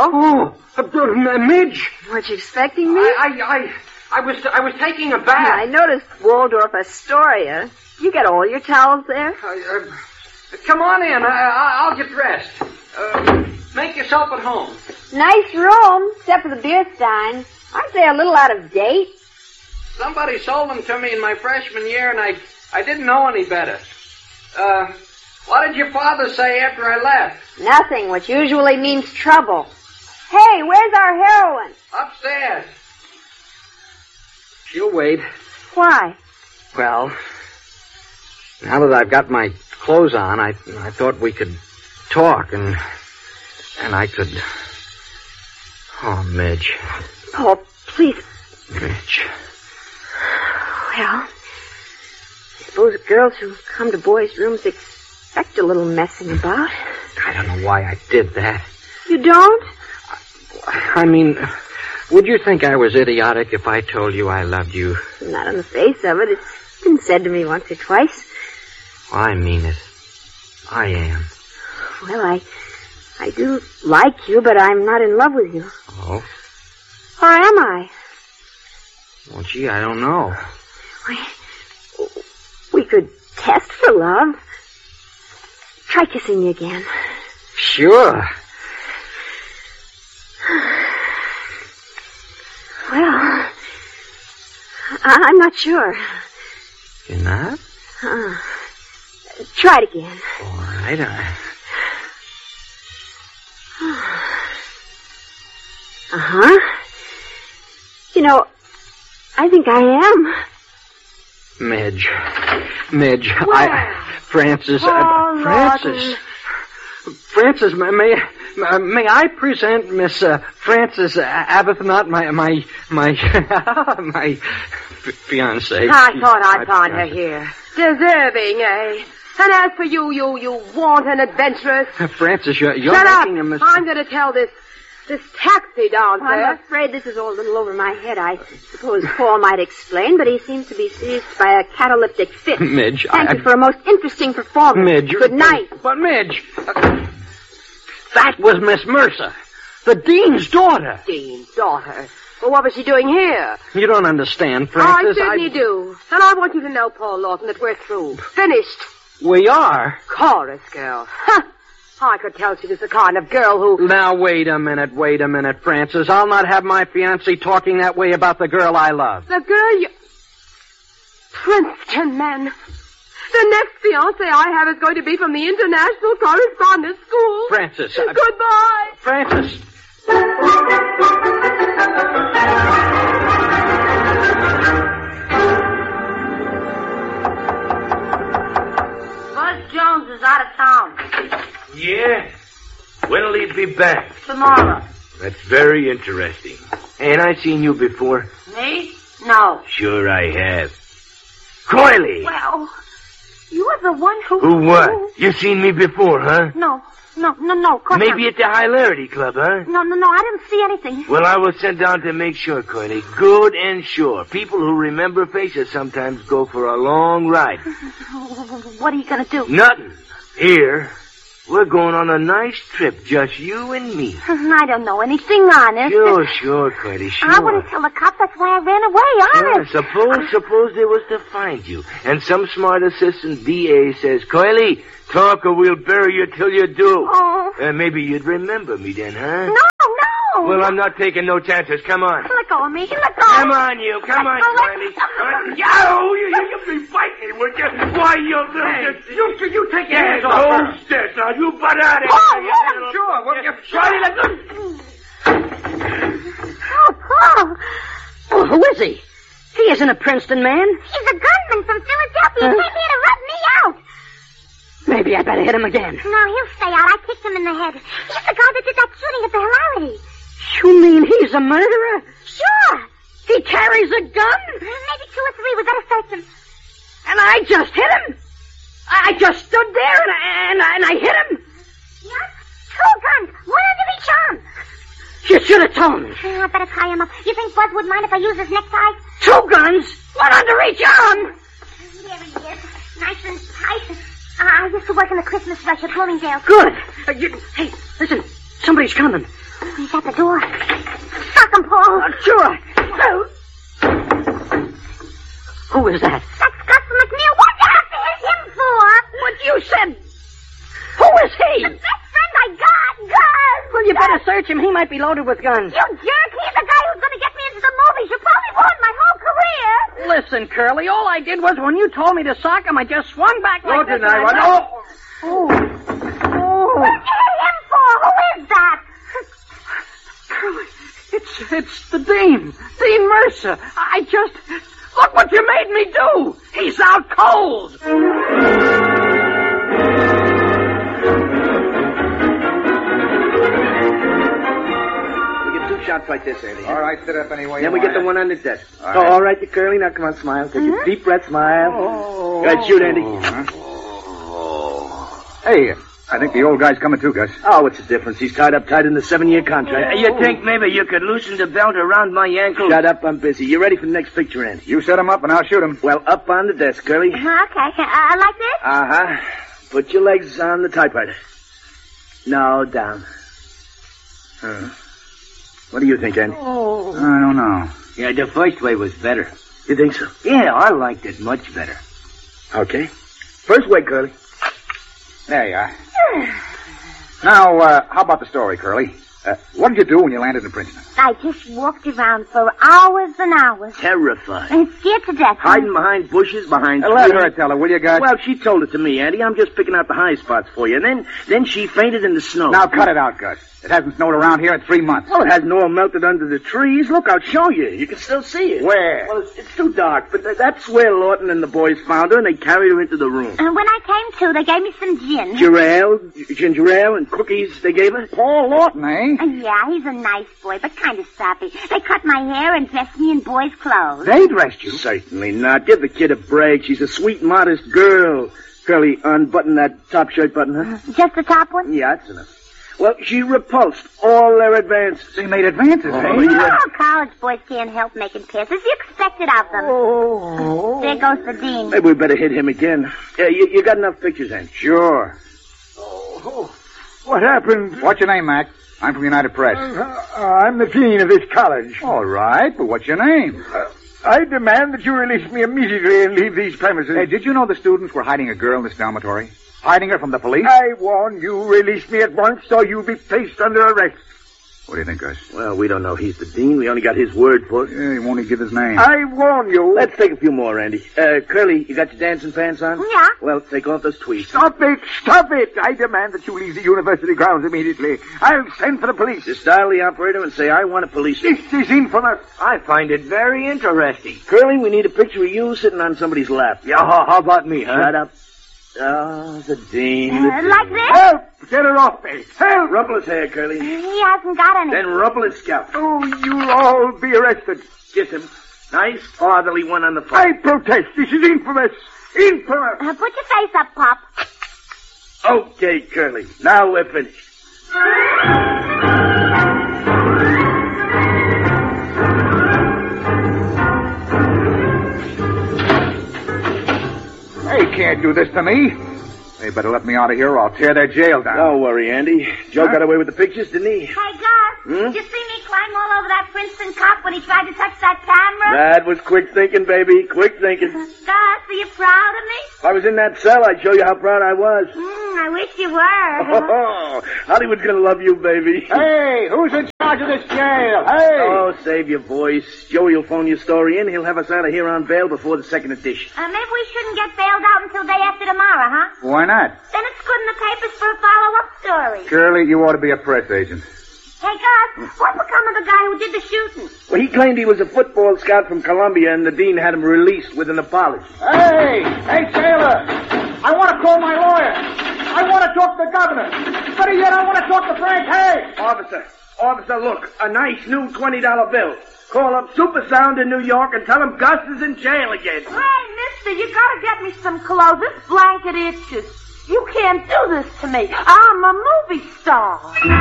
Oh, Midge. Weren't you expecting me? I was taking a bath. I noticed Waldorf Astoria. You get all your towels there? Come on in. I'll get dressed. Make yourself at home. Nice room, except for the beer stein. Aren't they a little out of date? Somebody sold them to me in my freshman year, and I didn't know any better. What did your father say after I left? Nothing, which usually means trouble. Hey, where's our heroine? Upstairs. She'll wait. Why? Well, now that I've got my clothes on, I thought we could talk, and I could... Oh, Midge. Oh, please. Midge. Well, I suppose girls who come to boys' rooms expect a little messing about. I don't know why I did that. You don't? I mean, would you think I was idiotic if I told you I loved you? Not on the face of it. It's been said to me once or twice. I mean it. I am. Well, I do like you, but I'm not in love with you. Oh? Or am I? Well, gee, I don't know. We could test for love. Try kissing me again. Sure. Well, I'm not sure. You're not? Try it again. All right. Uh-huh. You know, I think I am. Midge. Where? Francis. Oh, Francis. Francis, may I present Miss Frances Arbuthnot, my fiancée? I thought I'd find her here. Deserving, eh? And as for you wanton adventuress. Francis, you're Shut up! making a mistake. I'm going to tell this taxi dancer. I'm afraid this is all a little over my head. I suppose Paul might explain, but he seems to be seized by a cataleptic fit. Midge, Thank you for a most interesting performance. Midge. Good night. But Midge, that was Miss Mercer, the dean's daughter. Dean's daughter. Well, what was she doing here? You don't understand, I Francis. certainly do. And I want you to know, Paul Lawson, that we're through. Finished. We are? Chorus girl. Ha! I could tell she was the kind of girl who... Now, wait a minute, Francis. I'll not have my fiancé talking that way about the girl I love. The girl you... Princeton men. The next fiancé I have is going to be from the International Correspondence School. Francis. Goodbye. Francis. Buzz Jones is out of town. Yeah? When'll he be back? Tomorrow. That's very interesting. Ain't I seen you before? Me? No. Sure I have. Coily! Well, you were the one who... Who what? You seen me before, huh? No. Of course Maybe at the Hilarity Club, huh? No, I didn't see anything. Well, I was sent down to make sure, Coily. Good and sure. People who remember faces sometimes go for a long ride. What are you going to do? Nothing. Here, we're going on a nice trip, just you and me. I don't know anything, honest. Sure, Coily, sure. I wouldn't tell the cops. That's why I ran away, honest. Suppose they was to find you, and some smart assistant DA says, Coily, talk or we'll bury you till you do. Oh. Maybe you'd remember me then, huh? No. Well, I'm not taking no chances. Come on. Let go of me. Let go. Come on, you. Come on, Coily. You'll be fighting, would you? Why, you take your hands off her. Hold still, now. You butt out of here. Sure. Well, you try Oh, Paul. Oh, who is he? He isn't a Princeton man. He's a gunman from Philadelphia. He came here to rub me out. Maybe I better hit him again. No, he'll stay out. I kicked him in the head. He's the guy that did that shooting at the Hilarity. You mean he's a murderer? Sure. He carries a gun? Maybe 2 or 3. We better search him. And I just hit him. I just stood there and I hit him. Yeah? 2 guns. One under each arm. You should have told me. I better tie him up. You think Buzz would mind if I use his necktie? 2 guns? One under each arm. There he is. Nice and tight. I used to work in the Christmas rush at Bloomingdale's. Good. Hey, listen. Somebody's coming. He's He's at the door. Sock him, Paul. Sure. Who is that? That's Gus McNeil. What the heck is him for? What you said. Who is he? The best friend I got, Gus. Well, you better search him. He might be loaded with guns. You jerk. He's the guy who's going to get me into the movies. You probably ruined my whole career. Listen, Curly, all I did was when you told me to sock him, I just swung back like this. Oh. What did you hit him for? Who is that? Curly, it's the Dean. Dean Mercer. I just... Look what you made me do. He's out cold. Shots like this, Andy. All right, sit up anyway. Then we get the one on the desk. All right. All right, you Curly. Now, come on, smile. Take a deep breath, smile. Go ahead, shoot, Andy. Hey, I think the old guy's coming too, Gus. Oh, what's the difference? He's tied up tight in the 7-year contract. You think maybe you could loosen the belt around my ankle? Shut up, I'm busy. You ready for the next picture, Andy? You set him up and I'll shoot him. Well, up on the desk, Curly. Okay. Like this? Uh-huh. Put your legs on the typewriter. No, down. What do you think, Andy? I don't know. Yeah, the first way was better. You think so? Yeah, I liked it much better. Okay. First way, Curly. There you are. Now, how about the story, Curly? What did you do when you landed in Princeton? I just walked around for hours and hours. Terrified. And scared to death. Hiding behind bushes, behind trees. Let her tell her, will you, Gus? Well, she told it to me, Andy. I'm just picking out the high spots for you. And then she fainted in the snow. Now, cut it out, Gus. It hasn't snowed around here in 3 months. Well, it hasn't all melted under the trees. Look, I'll show you. You can still see it. Where? Well, it's too dark, but that's where Lawton and the boys found her, and they carried her into the room. And when I came to, they gave me some gin. Ginger ale, and cookies they gave her. Paul Lawton, eh? Yeah, he's a nice boy, but kind of soppy. They cut my hair and dressed me in boys' clothes. They dressed you? Certainly not. Give the kid a break. She's a sweet, modest girl. Curly, unbutton that top shirt button, huh? Just the top one? Yeah, that's enough. Well, she repulsed all their advances. They made advances, eh? Yeah. Oh, college boys can't help making passes. You expect it of them. Oh. There goes the dean. Maybe we better hit him again. Yeah, you got enough pictures, Andy? Sure. What happened? What's your name, Mac? I'm from United Press. I'm the dean of this college. All right, but what's your name? I demand that you release me immediately and leave these premises. Hey, did you know the students were hiding a girl in this dormitory? Hiding her from the police? I warn you, release me at once or you'll be placed under arrest. What do you think, Gus? Well, we don't know. He's the dean. We only got his word for it. Yeah, he won't even give his name. I warn you. Let's take a few more, Andy. Curly, you got your dancing pants on? Yeah. Well, take off those tweeds. Stop it! Stop it! I demand that you leave the university grounds immediately. I'll send for the police. Just dial the operator and say, I want a policeman. This is infamous. I find it very interesting. Curly, we need a picture of you sitting on somebody's lap. Yeah, how about me, huh? Shut up. Oh, the dean. Like this? Help! Get her off me. Help! Rumple his hair, Curly. He hasn't got any. Then rumple his scalp. Oh, you'll all be arrested. Kiss him. Nice, fatherly one on the front. I protest. This is infamous. Infamous. Put your face up, Pop. Okay, Curly. Now we're finished. They can't do this to me. They better let me out of here or I'll tear their jail down. Don't worry, Andy. Joe got away with the pictures, didn't he? Hey, Gus, did you see me climb all over that Princeton cop when he tried to touch that camera? That was quick thinking, baby. Quick thinking. Gus, are you proud of me? If I was in that cell, I'd show you how proud I was. I wish you were. Oh, Hollywood's gonna love you, baby. Hey, who's in charge of this jail? Hey! Oh, save your voice. Joey will phone your story in. He'll have us out of here on bail before the second edition. Maybe we shouldn't get bailed out until day after tomorrow, huh? Why not? Then it's good in the papers for a follow-up story. Curly, you ought to be a press agent. Hey, Gus, what become of the guy who did the shooting? Well, he claimed he was a football scout from Columbia, and the dean had him released with an apology. Hey! Hey, Taylor! I want to call my lawyer. I want to talk to the governor. Better yet, I want to talk to Frank Hay. Officer, look, a nice new $20 bill. Call up Supersound in New York and tell him Gus is in jail again. Hey, mister, you gotta get me some clothes. This blanket itches. You can't do this to me. I'm a movie star.